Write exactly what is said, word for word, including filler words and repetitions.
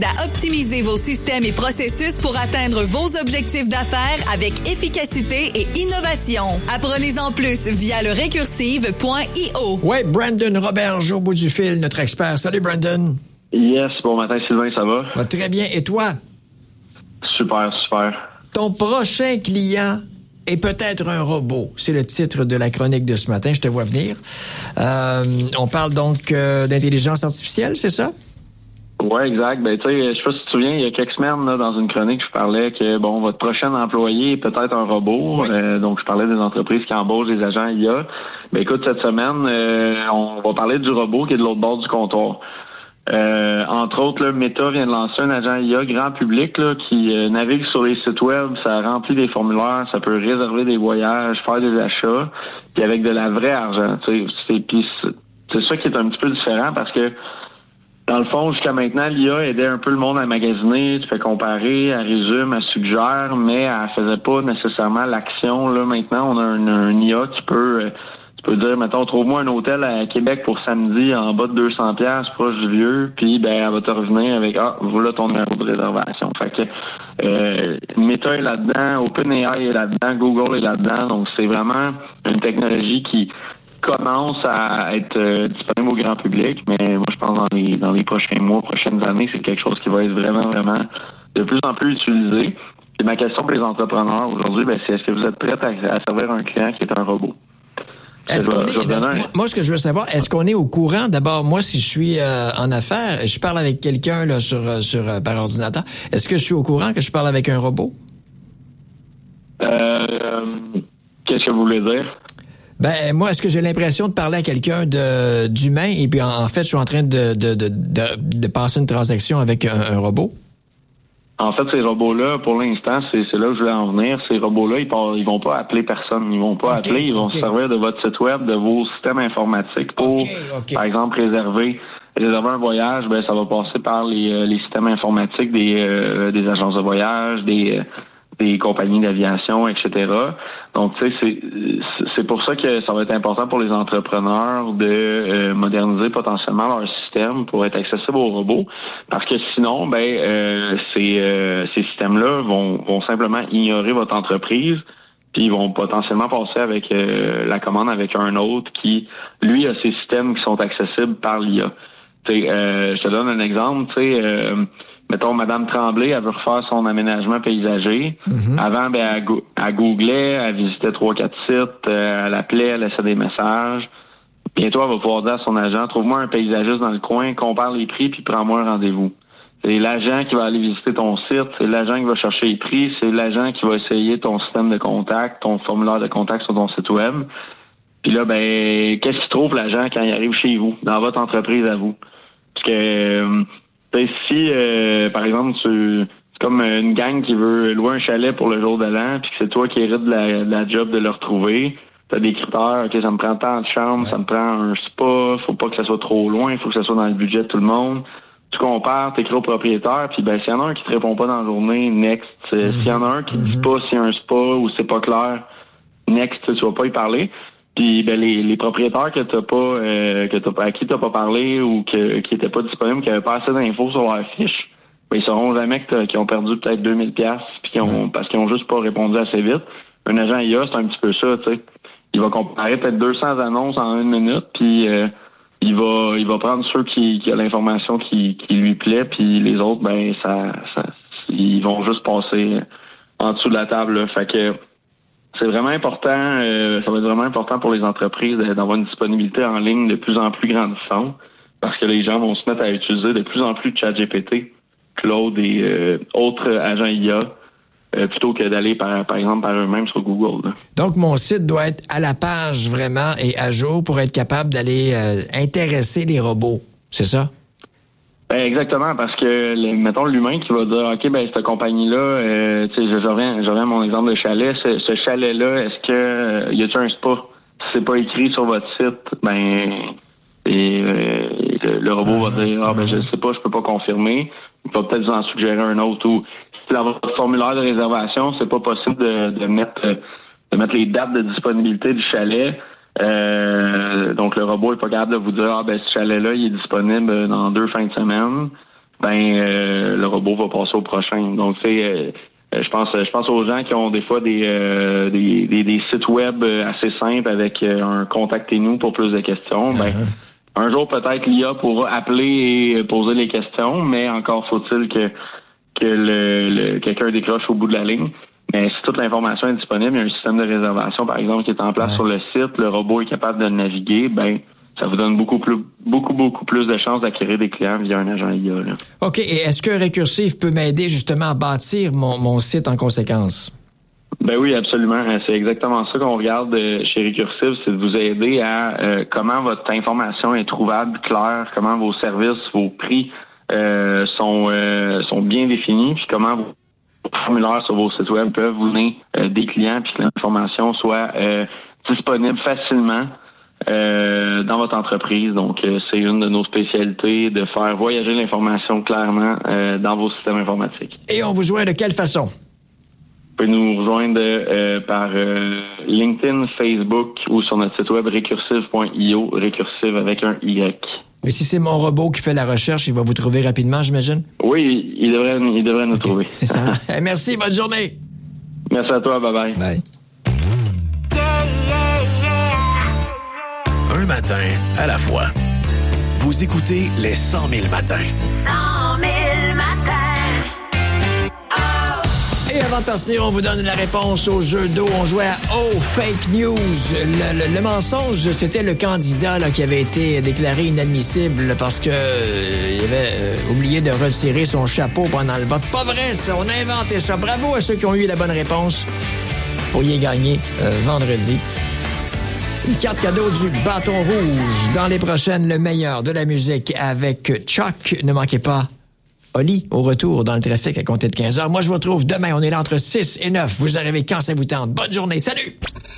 à optimiser vos systèmes et processus pour atteindre vos objectifs d'affaires avec efficacité et innovation. Apprenez-en plus via le récursive point io. Oui, Brandon Roberge au bout du fil, notre expert. Salut Brandon. Yes, bon matin Sylvain, ça va? Va très bien. Et toi? Super, super. Ton prochain client est peut-être un robot. C'est le titre de la chronique de ce matin. Je te vois venir. Euh, on parle donc euh, d'intelligence artificielle, c'est ça? Ouais, exact. Ben, tu sais, je sais pas si tu te souviens, il y a quelques semaines, là, dans une chronique, je parlais que, bon, votre prochain employé est peut-être un robot. Oui. Euh, donc, je parlais des entreprises qui embauchent des agents I A. Ben, écoute, cette semaine, euh, on va parler du robot qui est de l'autre bord du comptoir. Euh, entre autres, là, Meta vient de lancer un agent I A grand public là, qui euh, navigue sur les sites web, ça remplit des formulaires, ça peut réserver des voyages, faire des achats, puis avec de la vraie argent. Tu sais, c'est, puis c'est, c'est ça qui est un petit peu différent parce que dans le fond, jusqu'à maintenant, l'I A aidait un peu le monde à magasiner, tu fais comparer, elle résume, elle suggère, mais elle faisait pas nécessairement l'action. Là, maintenant, on a un, un I A qui peut, tu peux dire, mettons, trouve-moi un hôtel à Québec pour samedi en bas de deux cents piastres, proche du vieux, puis ben elle va te revenir avec ah, voilà ton numéro de réservation. Fait que euh, Meta est là-dedans, OpenAI est là-dedans, Google est là-dedans, donc c'est vraiment une technologie qui commence à être euh, disponible au grand public, mais moi je pense dans les dans les prochains mois, prochaines années, c'est quelque chose qui va être vraiment, vraiment de plus en plus utilisé. Et ma question pour les entrepreneurs aujourd'hui, ben, c'est est-ce que vous êtes prêts à, à servir un client qui est un robot? Est-ce qu'on est, ben, un... moi, moi, ce que je veux savoir, est-ce qu'on est au courant? D'abord, moi, si je suis euh, en affaires, je parle avec quelqu'un là sur sur euh, par ordinateur. Est-ce que je suis au courant que je parle avec un robot? Euh, qu'est-ce que vous voulez dire? Ben moi, est-ce que j'ai l'impression de parler à quelqu'un de d'humain et puis en, en fait, je suis en train de de de de, de passer une transaction avec un, un robot? En fait, ces robots-là, pour l'instant, c'est, c'est là où je voulais en venir. Ces robots-là, ils, parlent, ils vont pas appeler personne. Ils vont pas okay, appeler. Ils vont okay. se servir de votre site web, de vos systèmes informatiques pour, okay, okay. par exemple, réserver réserver un voyage. Ben ça va passer par les, les systèmes informatiques des euh, des agences de voyage, des euh, des compagnies d'aviation, et cetera. Donc, tu sais, c'est c'est pour ça que ça va être important pour les entrepreneurs de euh, moderniser potentiellement leur système pour être accessible aux robots, parce que sinon, ben, euh, ces euh, ces systèmes-là vont vont simplement ignorer votre entreprise, puis ils vont potentiellement passer avec euh, la commande avec un autre qui, lui, a ses systèmes qui sont accessibles par l'I A. Tu sais, euh, je te donne un exemple, tu sais. Euh, Mettons, Madame Tremblay, elle veut refaire son aménagement paysager. Mm-hmm. Avant, ben, elle, go- elle googlait, elle visitait trois, quatre sites, euh, elle appelait, elle laissait des messages. Bientôt, elle va pouvoir dire à son agent, trouve-moi un paysagiste dans le coin, compare les prix, puis prends-moi un rendez-vous. C'est l'agent qui va aller visiter ton site, c'est l'agent qui va chercher les prix, c'est l'agent qui va essayer ton système de contact, ton formulaire de contact sur ton site web. Puis là, ben, qu'est-ce qu'il trouve l'agent quand il arrive chez vous, dans votre entreprise à vous? Parce que... Euh, T'sais, si, euh, par exemple, tu, c'est comme une gang qui veut louer un chalet pour le jour de l'an, puis que c'est toi qui hérites de la, de la job de le retrouver, t'as des critères, ok, ça me prend tant de chambres, ouais. ça me prend un spa, faut pas que ça soit trop loin, faut que ça soit dans le budget de tout le monde. Tu compares, t'écris au propriétaire, puis ben, s'il y en a un qui te répond pas dans la journée, next. Mm-hmm. S'il y en a un qui mm-hmm. dit pas s'il y a un spa ou c'est pas clair, next, tu vas pas y parler. Puis ben les, les propriétaires que t'as pas euh, que t'as pas à qui t'as pas parlé ou que qui étaient pas disponibles, qui avaient pas assez d'infos sur leur fiche, ben ils sauront jamais que qu'ils ont perdu peut-être deux mille piastres puis qu'ils ont parce qu'ils ont juste pas répondu assez vite. Un agent I A, c'est un petit peu ça, tu sais. Il va comparer peut-être deux cents annonces en une minute, puis euh, il va il va prendre ceux qui qui a l'information qui qui lui plaît, puis les autres ben ça ça ils vont juste passer en dessous de la table là. Fait que c'est vraiment important, euh, ça va être vraiment important pour les entreprises d'avoir une disponibilité en ligne de plus en plus grandissante, parce que les gens vont se mettre à utiliser de plus en plus ChatGPT, Claude et euh, autres agents I A, euh, plutôt que d'aller par, par exemple par eux-mêmes sur Google. Là. Donc mon site doit être à la page vraiment et à jour pour être capable d'aller euh, intéresser les robots, c'est ça? Ben exactement, parce que le, mettons l'humain qui va dire ok ben cette compagnie-là, euh, tu sais, je, je reviens, je reviens à mon exemple de chalet, ce, ce chalet-là, est-ce que euh, y a-t-il un spa? Si c'est pas écrit sur votre site, ben et euh, le, le robot va dire ah ben je sais pas, je peux pas confirmer. Il va peut-être vous en suggérer un autre, ou si dans votre formulaire de réservation, c'est pas possible de, de mettre de mettre les dates de disponibilité du chalet. Euh, donc le robot est pas capable de vous dire ah ben ce chalet-là il est disponible dans deux fins de semaine. ben euh, le robot va passer au prochain. Donc c'est euh, je pense je pense aux gens qui ont des fois des euh, des, des, des sites web assez simples avec euh, un contactez-nous pour plus de questions. Uh-huh. Ben un jour peut-être l'I A pourra appeler et poser les questions, mais encore faut-il que que le, le quelqu'un décroche au bout de la ligne. Mais si toute l'information est disponible, il y a un système de réservation, par exemple, qui est en place ouais. sur le site, le robot est capable de naviguer, ben ça vous donne beaucoup plus, beaucoup, beaucoup plus de chances d'acquérir des clients via un agent I A. Là. OK. Et est-ce que Récursive peut m'aider justement à bâtir mon, mon site en conséquence? Ben oui, absolument. C'est exactement ça qu'on regarde chez Récursive, c'est de vous aider à euh, comment votre information est trouvable, claire, comment vos services, vos prix euh, sont, euh, sont bien définis, puis comment vos formulaires sur vos sites web peuvent vous donner euh, des clients, puis que l'information soit euh, disponible facilement Euh, dans votre entreprise. Donc, euh, c'est une de nos spécialités de faire voyager l'information clairement euh, dans vos systèmes informatiques. Et on vous joint de quelle façon? Vous pouvez nous rejoindre euh, par euh, LinkedIn, Facebook ou sur notre site web récursive point io, récursive avec un Y. Mais si c'est mon robot qui fait la recherche, il va vous trouver rapidement, j'imagine? Oui, il devrait, il devrait nous okay. trouver. Merci, bonne journée. Merci à toi, bye-bye. Bye. Un matin à la fois. Vous écoutez les cent mille matins. cent mille matins. Oh! Et avant de partir, on vous donne la réponse au jeu d'eau. On jouait à Oh Fake News. Le, le, le mensonge, c'était le candidat là, qui avait été déclaré inadmissible parce que euh, il avait euh, oublié de retirer son chapeau pendant le vote. Pas vrai, ça. On a inventé ça. Bravo à ceux qui ont eu la bonne réponse. Vous pourriez gagner euh, vendredi. Une carte cadeau du bâton rouge. Dans les prochaines, le meilleur de la musique avec Chuck. Ne manquez pas Oli au retour dans le trafic à compter de quinze heures. Moi, je vous retrouve demain. On est là entre six et neuf. Vous arrivez quand ça vous tente. Bonne journée. Salut!